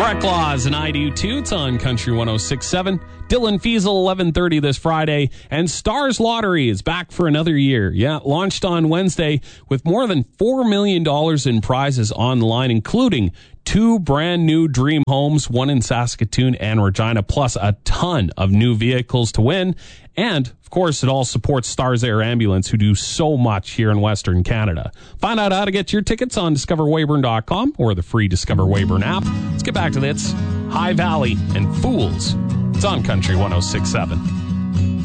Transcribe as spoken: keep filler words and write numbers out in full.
Direct Laws, and I do too. It's on Country one oh six point seven. Dylan Fiesel, eleven thirty this Friday. And Stars Lottery is back for another year. Yeah, launched on Wednesday with more than four million dollars in prizes online, including two brand new dream homes, one in Saskatoon and Regina, plus a ton of new vehicles to win. And, of course, it all supports Stars Air Ambulance, who do so much here in Western Canada. Find out how to get your tickets on discover weyburn dot com or the free Discover Weyburn app. Let's get back to this. High Valley and Fools. It's on Country one oh six point seven.